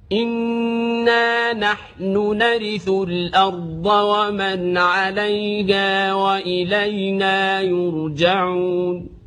إنا نحن نرث الأرض ومن عليها وإلينا يرجعون.